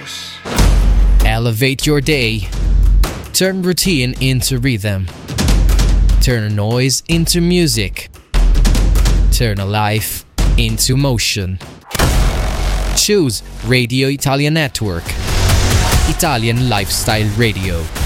Elevate your day. Turn routine into rhythm. Turn noise into music. Turn a life into motion. Choose Radio Italia Network. Italian Lifestyle Radio.